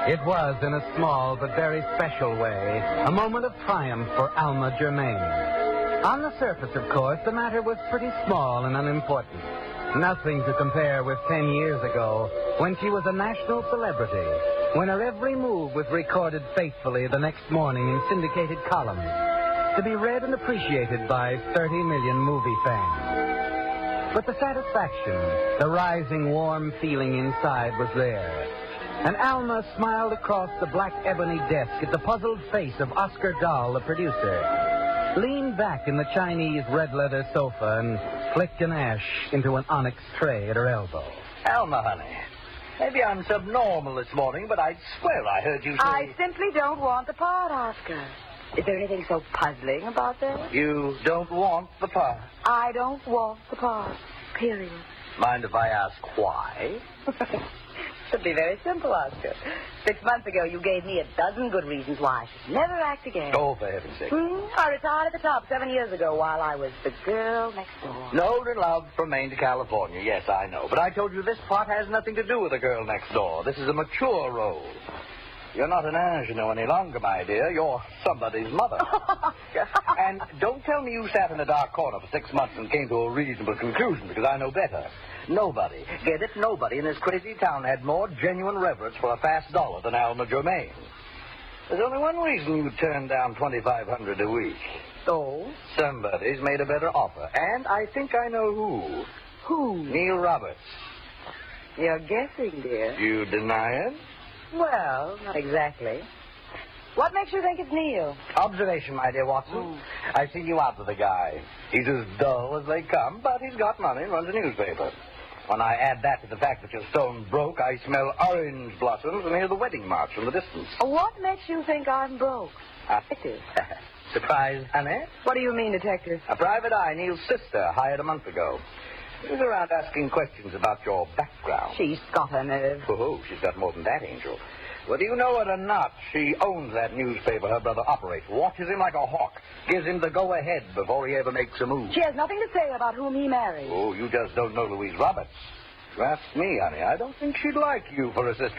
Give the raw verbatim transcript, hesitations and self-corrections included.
It was, in a small but very special way, a moment of triumph for Alma Germain. On the surface, of course, the matter was pretty small and unimportant. Nothing to compare with ten years ago, when she was a national celebrity, when her every move was recorded faithfully the next morning in syndicated columns, to be read and appreciated by thirty million movie fans. But the satisfaction, the rising warm feeling inside was there. And Alma smiled across the black ebony desk at the puzzled face of Oscar Dahl, the producer, leaned back in the Chinese red leather sofa and flicked an ash into an onyx tray at her elbow. Alma, honey, maybe I'm subnormal this morning, but I swear I heard you say... I simply don't want the part, Oscar. Is there anything so puzzling about that? You don't want the part? I don't want the part, period. Mind if I ask why? Should be very simple, Oscar. Six months ago, you gave me a dozen good reasons why I should never act again. Oh, for heaven's sake. Hmm? I retired at the top seven years ago while I was the girl next door. No to love from Maine to California. Yes, I know. But I told you this part has nothing to do with the girl next door. This is a mature role. You're not an ingenue any longer, my dear. You're somebody's mother. And don't tell me you sat in a dark corner for six months and came to a reasonable conclusion, because I know better. Nobody, get it, nobody in this crazy town had more genuine reverence for a fast dollar than Alma Germain. There's only one reason you turned down twenty-five hundred dollars a week. Oh? Somebody's made a better offer, and I think I know who. Who? Neil Roberts. You're guessing, dear. You deny it? Well, not exactly. What makes you think it's Neil? Observation, my dear Watson. Mm. I've seen you out with the guy. He's as dull as they come, but he's got money and runs a newspaper. When I add that to the fact that you're stone broke, I smell orange blossoms and hear the wedding march from the distance. What makes you think I'm broke? Uh, Detective. Surprise, honey? What do you mean, detective? A private eye, Neil's sister, hired a month ago. She was around asking questions about your background. She's got her nerve. Oh, she's got more than that, Angel. Whether you know it or not, she owns that newspaper her brother operates, watches him like a hawk, gives him the go-ahead before he ever makes a move. She has nothing to say about whom he married. Oh, you just don't know Louise Roberts. If you ask me, honey, I don't think she'd like you for a sister.